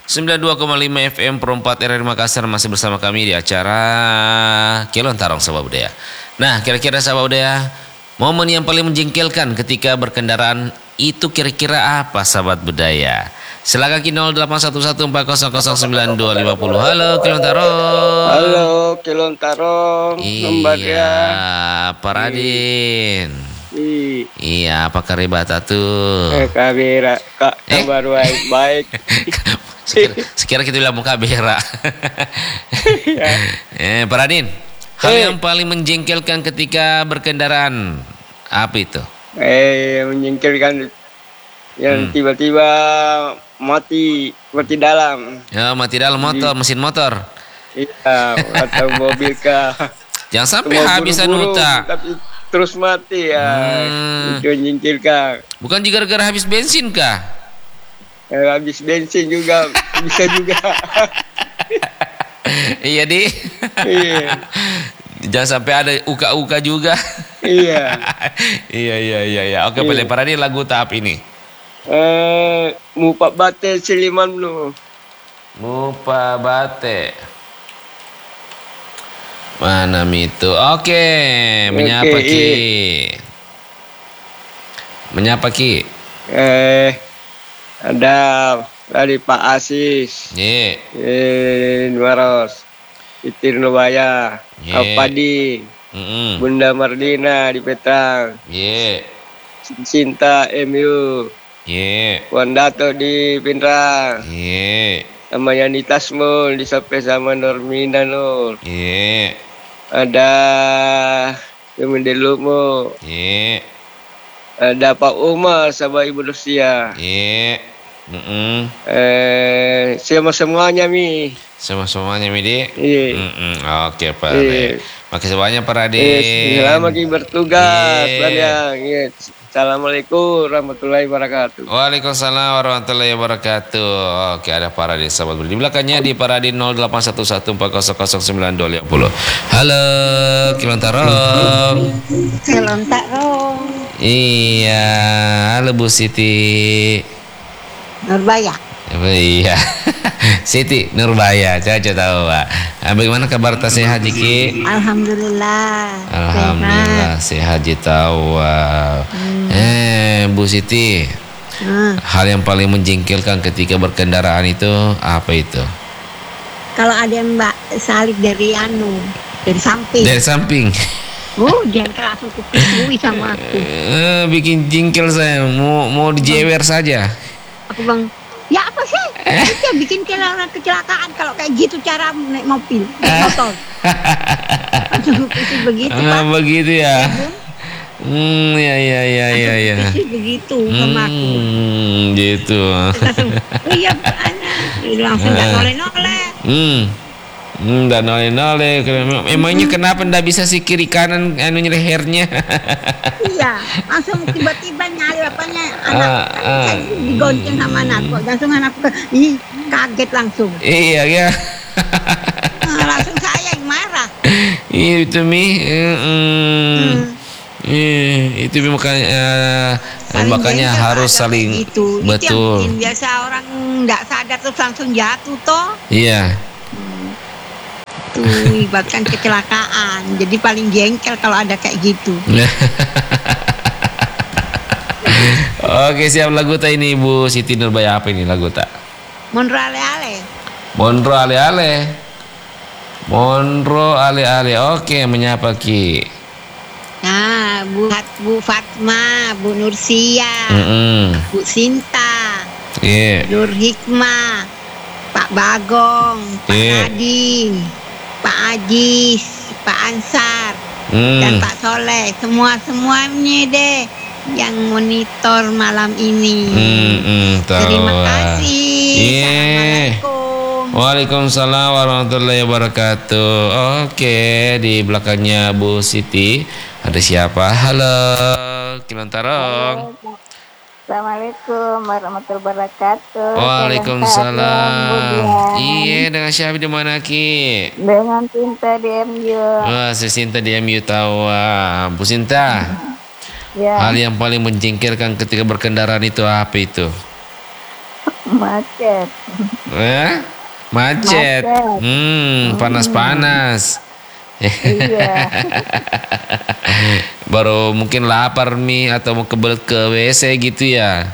92,5 FM Perempat RRI Makassar masih bersama kami di acara Kilon Tarong Sahabat Budaya. Nah, kira-kira Sahabat Budaya, momen yang paling menjengkelkan ketika berkendaraan itu kira-kira apa Sahabat Budaya? Silakan ki 081140092550. Halo Kilon Tarong. Halo Kilon Tarong. Iya, Pak Radin. Iya, apa kabar tuh? Kabira, Kak, kabar baik. Sekira kita bilang muka bera. Pak Radin, hal yang paling menjengkelkan ketika berkendaraan apa itu? Menjengkelkan yang tiba-tiba mati dalam. Ya, mati dalam motor, mesin motor. Iya, atau mobil kah. Jangan sampai habisan uta. Tapi terus mati ya. Itu menjengkelkan. Bukan juga gara-gara habis bensin kah? Habis bensin juga bisa juga. Iya di. Iya. Jangan sampai ada uka-uka juga. Iya. Iya. Oke, boleh Pak Radin lagu tahap ini. Mupa Bate Siliman lu. Mupa Bate. Mana itu? Oke, menyapa Ki. Menyapa Ki. Ada dari Pak Asis, Nuaros, Itir Nubaya, Alpadi, Bunda Mardina di Petang, Cinta MU, Wandato di Pinrang, sama Yani Tasmul di Sampai sama Normina Nur, ada Kemendelumu, ada Pak Umar sama Ibu Lucia. Semuanya Mi. Semuanya Mi di. Oke Pak. Makasih banyak Pak Radin. Selamat bertugas. Assalamualaikum warahmatullahi wabarakatuh. Waalaikumsalam warahmatullahi wabarakatuh. Oke, ada Pak Radin sahabat di belakangnya di Pak Radin 081140092550. Halo Kilon Tarong. Kilon Tarong. Iya, halo Bu Siti Nurbaya. Iya, Siti Nurbaya, saya tahu Pak. Bagaimana kabar tasnya Haji Ki? Alhamdulillah. Alhamdulillah, si Haji tahu. Bu Siti, hal yang paling menjengkelkan ketika berkendaraan itu apa itu? Kalau ada yang Mbak salib dari samping. Dari samping. Jengkel langsung kupikui sama aku. Bikin jengkel saya, mau dijewer saja. Aku bilang, ya apa sih? Itu bikin kecelakaan kalau kayak gitu cara naik mobil, motor. Langsung kupikui begitu Pak. Begitu ya. Iya. Begitu sama aku. Gitu. Langsung, iya langsung gak noleh-noleh. Dan noleh. Emangnya kenapa ndak bisa si kiri kanan lehernya? Iya, langsung tiba-tiba nyari apanya anak saya digonceng sama anakku. Langsung anakku kaget langsung. Iya ya. Langsung saya yang marah. Itu Mi. Itu makanya harus saling itu. Betul. Itu yang biasa orang nggak sadar terus langsung jatuh toh. Iya. Itu ibaratkan kecelakaan. Jadi paling jengkel kalau ada kayak gitu. Oke, siap lagu tak ini Bu Siti Nurbaya, apa ini lagu tak? Monro ale-ale. Oke, menyapa Ki. Nah, Bu Fatma, Bu Nursia, Bu Sinta, Nur Hikmah, Pak Bagong, Pak Ading, Pak Ajis, Pak Ansar, dan Pak Soleh, semuanya deh yang monitor malam ini. Terima kasih. Assalamualaikum. Waalaikumsalam warahmatullahi wabarakatuh. Oke, di belakangnya Bu Siti ada siapa? Halo, Kilon Tarong. Assalamualaikum warahmatullahi wabarakatuh. Waalaikumsalam. Iya, dengan siapa di mana Ki? Dengan Cinta di MU. Wah, si Cinta di MU tahu. Bu Cinta. Ya. Hal yang paling menjengkelkan ketika berkendaraan itu apa itu? Macet. Macet. Panas-panas. Iya. Baru mungkin lapar nih atau mau kebelet ke WC gitu ya.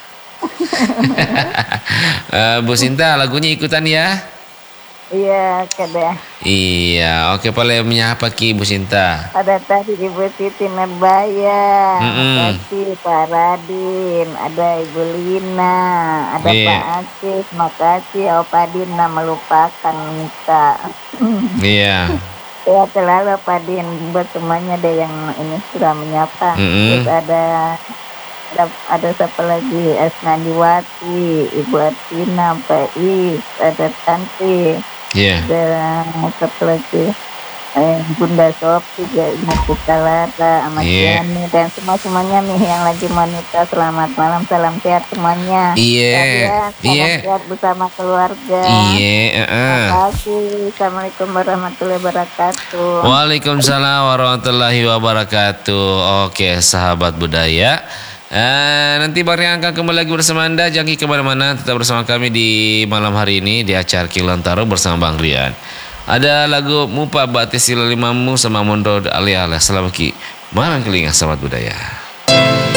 Bu Sinta, lagunya ikutan ya. Iya, kada. Iya, oke, boleh menyapa Ki Bu Sinta. Ada tadi Ibu Siti Nurbaya, Mm-mm. makasih Pak Radin, ada Ibu Lina, ada Iya. Pak Asis, makasih Pak Dina melupakan Mita. Iya. Ya selalu Pak Din, buat semuanya ada yang ini sudah menyapa. Mm-mm. Terus ada siapa lagi? Esnadiwati, Ibu Atina, Pak Is, ada Tanti, Iya. ada siapa lagi? Bunda Sofi, Ibu Kalara, Ahmad Iya. Yani, dan semuanya nih yang lagi menikah. Selamat malam, salam sehat semuanya. Iya. Kalian, salam Iya. sehat bersama keluarga. Iya. Terima kasih. Assalamualaikum warahmatullahi wabarakatuh. Waalaikumsalam warahmatullahi wabarakatuh. Oke, sahabat budaya. Nanti Bang Rian akan kembali lagi bersama Anda. Jangan kemana-mana, tetap bersama kami di malam hari ini di acara Kilantaro bersama Bang Rian. Ada lagu Mupa Batis Silalimamu sama Mondo Ali Alas. Selamat malam kelinga sahabat budaya.